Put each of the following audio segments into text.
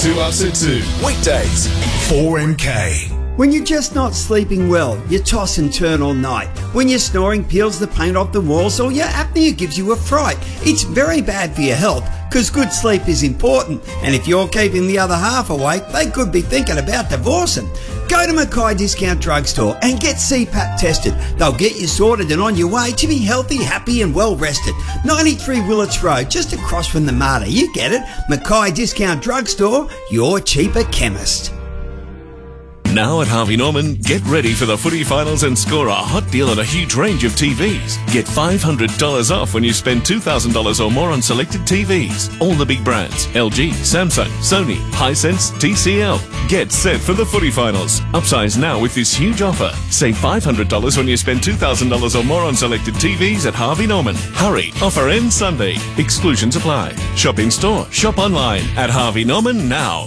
2 Upset 2. Weekdays, 4MK. When you're just not sleeping well, you toss and turn all night. When your snoring peels the paint off the walls or your apnea gives you a fright, it's very bad for your health because good sleep is important. And if you're keeping the other half awake, they could be thinking about divorcing. Go to Mackay Discount Drugstore and get CPAP tested. They'll get you sorted and on your way to be healthy, happy and well rested. 93 Willits Road, just across from the Mater. You get it. Mackay Discount Drugstore, your cheaper chemist. Now at Harvey Norman, get ready for the footy finals and score a hot deal on a huge range of TVs. Get $500 off when you spend $2,000 or more on selected TVs. All the big brands: LG, Samsung, Sony, Hisense, TCL. Get set for the footy finals. Upsize now with this huge offer. Save $500 when you spend $2,000 or more on selected TVs at Harvey Norman. Hurry, offer ends Sunday. Exclusions apply. Shop in store, shop online at Harvey Norman now.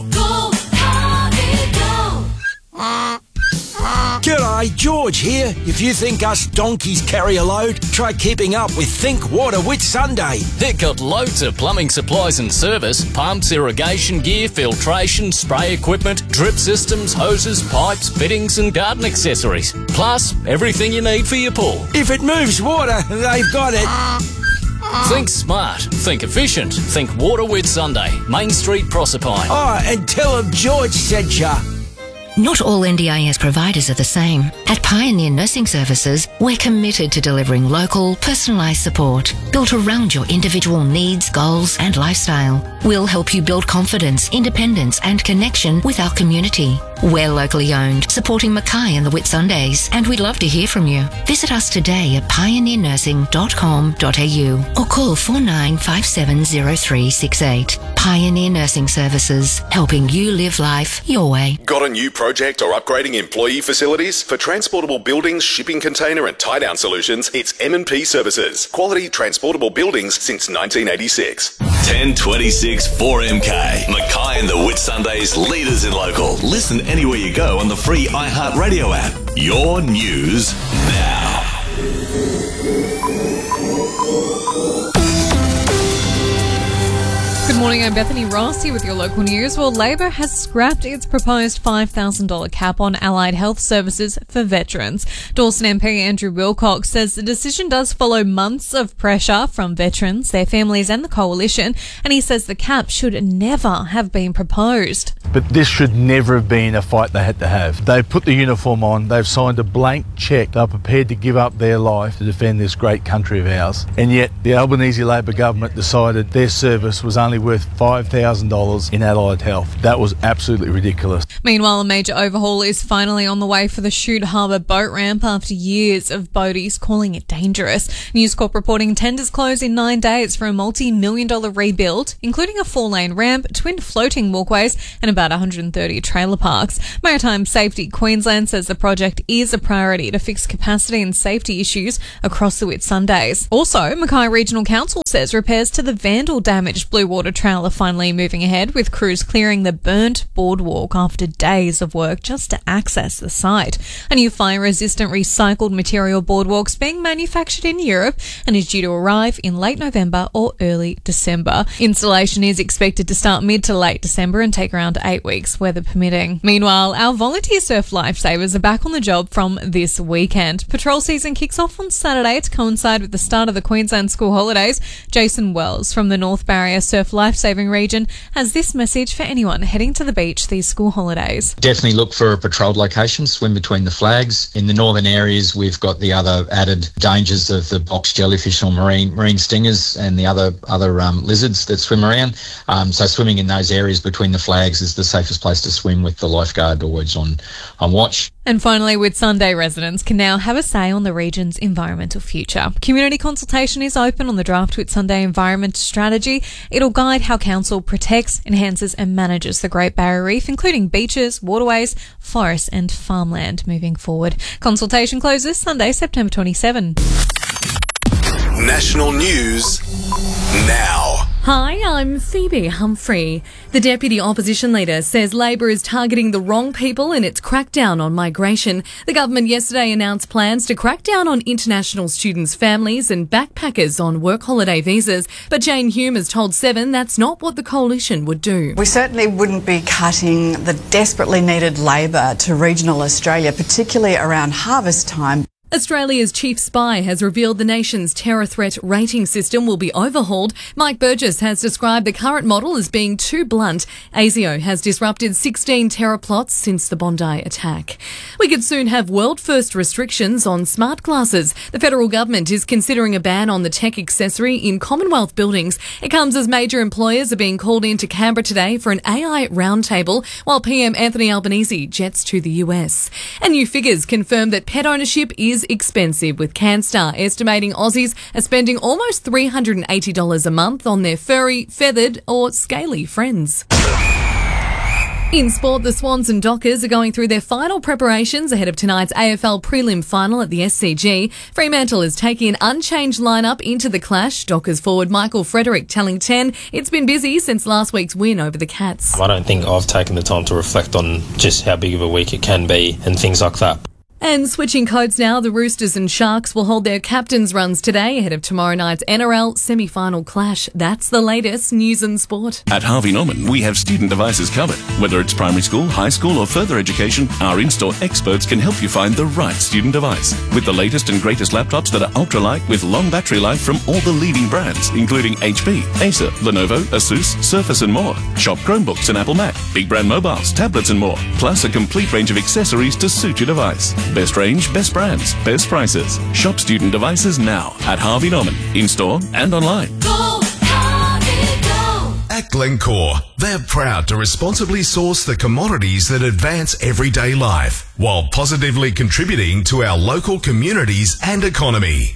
G'day, George here. If you think us donkeys carry a load, try keeping up with Think Water Whitsunday. They've got loads of plumbing supplies and service: pumps, irrigation gear, filtration, spray equipment, drip systems, hoses, pipes, fittings and garden accessories. Plus, everything you need for your pool. If it moves water, they've got it. Think smart, think efficient, think Water Whitsunday, Main Street, Proserpine. Oh, and tell them George sent ya. Not all NDIS providers are the same. At Pioneer Nursing Services, we're committed to delivering local, personalised support built around your individual needs, goals and lifestyle. We'll help you build confidence, independence and connection with our community. We're locally owned, supporting Mackay and the Whitsundays, and we'd love to hear from you. Visit us today at pioneernursing.com.au or call 49570368. Pioneer Nursing Services, helping you live life your way. Got a new project or upgrading employee facilities? For transportable buildings, shipping container and tie-down solutions, it's M&P Services. Quality transportable buildings since 1986. 1026 4MK. Mackay and the Whitsundays, leaders in local. Listen anywhere you go on the free iHeartRadio app. Your news now. Good morning, I'm Bethany Ross here with your local news. Well, Labor has scrapped its proposed $5,000 cap on allied health services for veterans. Dawson MP Andrew Wilcox says the decision does follow months of pressure from veterans, their families and the coalition, and he says the cap should never have been proposed. But this should never have been a fight they had to have. They've put the uniform on, they've signed a blank cheque, they're prepared to give up their life to defend this great country of ours. And yet the Albanese Labor government decided their service was only worth $5,000 in allied health. That was absolutely ridiculous. Meanwhile, a major overhaul is finally on the way for the Shute Harbour boat ramp after years of boaties calling it dangerous. News Corp reporting tenders close in 9 days for a multi-million-dollar rebuild, including a 4-lane ramp, twin floating walkways and about 130 trailer parks. Maritime Safety Queensland says the project is a priority to fix capacity and safety issues across the Whitsundays. Also, Mackay Regional Council says repairs to the vandal-damaged Blue Water Trail are finally moving ahead, with crews clearing the burnt boardwalk after days of work just to access the site. A new fire-resistant recycled material boardwalk's being manufactured in Europe and is due to arrive in late November or early December. Installation is expected to start mid to late December and take around 8 weeks, weather permitting. Meanwhile, our volunteer surf lifesavers are back on the job from this weekend. Patrol season kicks off on Saturday to coincide with the start of the Queensland school holidays. Jason Wells from the North Barrier Surf Lifesaving Region has this message for anyone heading to the beach these school holidays. Definitely look for a patrolled location, swim between the flags. In the northern areas, we've got the other added dangers of the box jellyfish or marine stingers and the other lizards that swim around. So swimming in those areas between the flags is the safest place to swim, with the lifeguard always on watch. And finally, Whitsunday residents can now have a say on the region's environmental future. Community consultation is open on the draft Whitsunday Environment Strategy. It'll guide how council protects, enhances and manages the Great Barrier Reef, including beaches, waterways, forests and farmland moving forward. Consultation closes Sunday, September 27. National news now. Hi, I'm Phoebe Humphrey. The Deputy Opposition Leader says Labor is targeting the wrong people in its crackdown on migration. The government yesterday announced plans to crack down on international students' families and backpackers on work holiday visas. But Jane Hume has told Seven that's not what the coalition would do. We certainly wouldn't be cutting the desperately needed labour to regional Australia, particularly around harvest time. Australia's chief spy has revealed the nation's terror threat rating system will be overhauled. Mike Burgess has described the current model as being too blunt. ASIO has disrupted 16 terror plots since the Bondi attack. We could soon have world-first restrictions on smart glasses. The federal government is considering a ban on the tech accessory in Commonwealth buildings. It comes as major employers are being called into Canberra today for an AI roundtable, while PM Anthony Albanese jets to the US. And new figures confirm that pet ownership is expensive, with CanStar estimating Aussies are spending almost $380 a month on their furry, feathered or scaly friends. In sport, the Swans and Dockers are going through their final preparations ahead of tonight's AFL prelim final at the SCG. Fremantle is taking an unchanged lineup into the clash. Dockers forward Michael Frederick telling 10 it's been busy since last week's win over the Cats. I don't think I've taken the time to reflect on just how big of a week it can be and things like that. And switching codes now, the Roosters and Sharks will hold their captains' runs today ahead of tomorrow night's NRL semi-final clash. That's the latest news and sport. At Harvey Norman, we have student devices covered. Whether it's primary school, high school or further education, our in-store experts can help you find the right student device. With the latest and greatest laptops that are ultra-light with long battery life from all the leading brands, including HP, Acer, Lenovo, Asus, Surface and more. Shop Chromebooks and Apple Mac, big brand mobiles, tablets and more. Plus a complete range of accessories to suit your device. Best range, best brands, best prices. Shop student devices now at Harvey Norman, in-store and online. Go, Harvey, go! At Glencore, they're proud to responsibly source the commodities that advance everyday life, while positively contributing to our local communities and economy.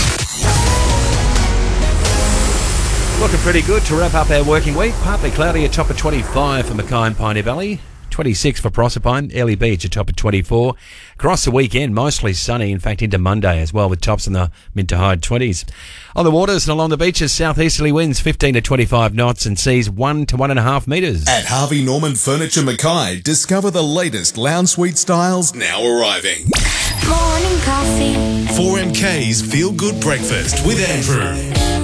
Looking pretty good to wrap up our working week. Partly cloudy, a top of 25 for Mackay and Piney Valley. 26 for Proserpine, Airlie Beach a top of 24. Across the weekend, mostly sunny, in fact into Monday as well, with tops in the mid to high 20s. On the waters and along the beaches, southeasterly winds 15 to 25 knots and seas 1 to 1.5 metres. At Harvey Norman Furniture Mackay, discover the latest lounge suite styles now arriving. Morning coffee. 4MK's Feel Good Breakfast with Andrew.